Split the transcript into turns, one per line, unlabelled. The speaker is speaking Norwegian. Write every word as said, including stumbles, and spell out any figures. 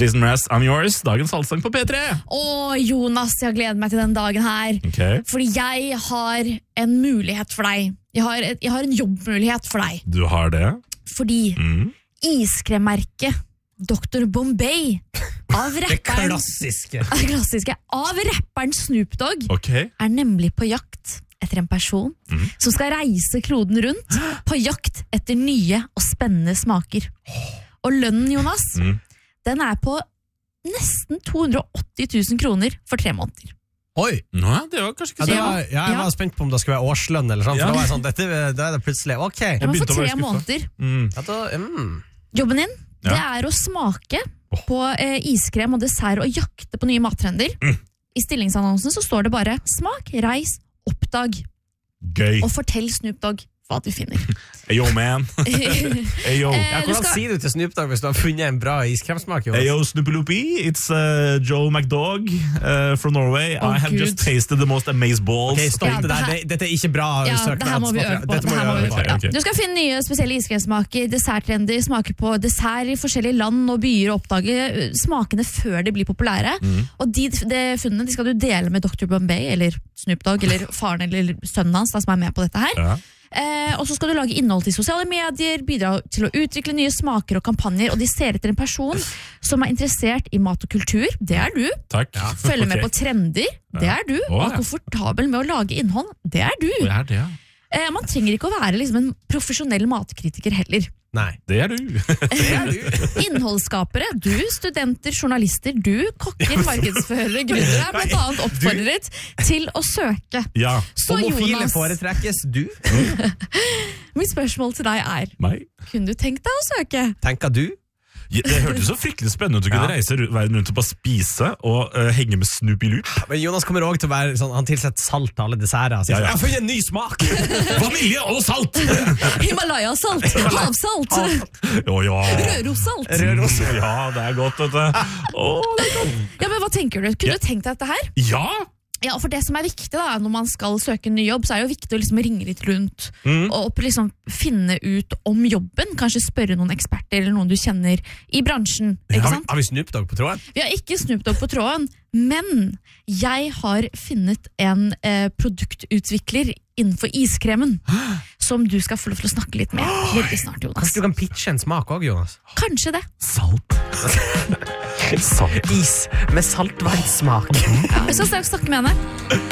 Jason Mraz, I'm yours. Dagens salgsang på P tre.
Åh, Jonas, jeg gleder meg til den dagen her.
Okay.
Fordi jeg har en mulighet for deg. Jeg har, et, jeg har en jobbmulighet for deg.
Du har det?
Fordi mm. iskremmerket doktor Bombay av rapperen,
det klassiske.
Det klassiske av rapperen Snoop Dogg
okay.
er nemlig på jakt etter en person mm. som skal reise kloden rundt på jakt etter nye og spennende smaker. Og lønnen, Jonas, mm. den er på nesten to hundre og åtti tusen kroner for tre måneder.
Oi!
Nå, det var kanskje ikke så.
Ja, var, ja, jeg var ja. spent på om det skulle være årslønn eller sånn, for ja. da var jeg sånn, dette, da er det plutselig, ok.
Det var for tre måneder.
Mm. Ja, da, mm.
Jobben din, ja. det er å smake oh. på eh, iskrem og dessert og jakte på nye mattrender. Mm. I stillingsannonsen så står det bare smak, reis, oppdag.
Gøy.
Og fortell Snoop Dogg hva du finner.
Ayo, man. Ayo.
Ja, hvordan skal... sier du til Snoop Dogg hvis du har funnet en bra iskremsmak?
Ayo, Snoopy-loopy. It's uh, Joe McDogg uh, from Norway. Oh, I have Gud. just tasted the most amazing balls.
Okay, stopp
ja,
det der. Det, dette er ikke bra
ja,
søknad.
Det her må vi øve på. Må må vi på. Okay, okay. Du skal finne nye spesielle iskremsmaker, desserttrender, smake på dessert i forskjellige land og byer og oppdage smakene før de blir populære. Mm. Og de, de funnene de skal du dele med doktor Bombay eller Snoop Dogg eller faren eller sønnen hans da, som er med på dette her. Ja. Eh, og så skal du lage innhold til sosiale medier, bidra til å utvikle nye smaker og kampanjer, og de ser etter en person som er interessert i mat og kultur, det er du.
Takk.
Ja. Følger med okay. på trender, det er du. Og er komfortabel med å lage innhold, det er du.
Det er det, ja.
eh, man trenger ikke å være liksom, en profesjonell matkritiker heller.
Nei,
det er du.
det er du.
Innholdsskapere, du, studenter, journalister, du, kokker, markedsførere, gründere er blant annet oppfordret til å søke.
Ja.
Så
homofile
Jonas,
foretrekkes du.
Mitt spørsmål til deg er,
Meg?
Kunne du tenkt deg å søke?
Tenker du?
Ja, det hørtes så fryktelig spennende ut. Du kunne ja. reise verden rundt og bare spise og uh, henge med Snoopy Loop.
Men Jonas kommer også til å være sånn, han tilsetter salt til alle desserter. Så ja, ja. Jeg har funnet en ny smak!
Vanilje og salt!
Himalaya-salt, havsalt,
oh, ja.
Rørossalt.
Rørossalt.
Ja, det er godt, vet du. Oh, det er godt.
Ja, men hva tenker du? Kunne
ja.
du tenkt deg dette her?
Ja!
Ja, for det som er viktig da, når man skal søke en ny jobb, så er det jo viktig å liksom ringe litt rundt mm. og liksom finne ut om jobben, kanskje spørre noen eksperter eller noen du kjenner i bransjen, ikke
ja,
sant?
Har vi Snoop Dogg på tråden?
Vi har ikke Snoop Dogg på tråden, men jeg har funnet en eh, produktutvikler innenfor iskremen, som du skal få lov til å snakke litt med veldig snart, Jonas.
Kanskje du kan pitche en smak også, Jonas?
Kanskje det.
Salt.
Salt. Is med saltvannssmak.
Ja, vi skal straks snakke med henne.